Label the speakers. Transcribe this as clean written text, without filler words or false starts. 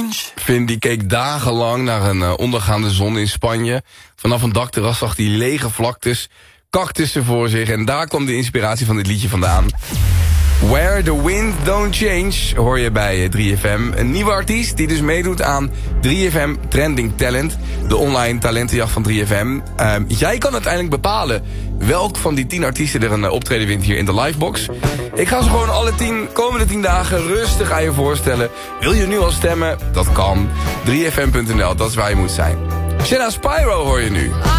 Speaker 1: Finn die keek dagenlang naar een ondergaande zon in Spanje. Vanaf een dakterras zag hij lege vlaktes, cactussen voor zich. En daar kwam de inspiratie van dit liedje vandaan. Where the Wind Don't Change hoor je bij 3FM. Een nieuwe artiest die dus meedoet aan 3FM Trending Talent. De online talentenjacht van 3FM. Jij kan uiteindelijk bepalen welk van die 10 artiesten er een optreden wint hier in de livebox. Ik ga ze gewoon alle komende 10 dagen rustig aan je voorstellen. Wil je nu al stemmen? Dat kan. 3FM.nl, dat is waar je moet zijn. Jenna Spyro hoor je nu.